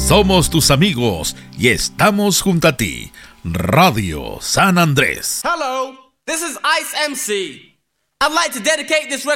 Somos tus amigos y estamos junto a ti. Radio San Andrés. Hello, this is Ice MC. I'd like to dedicate this record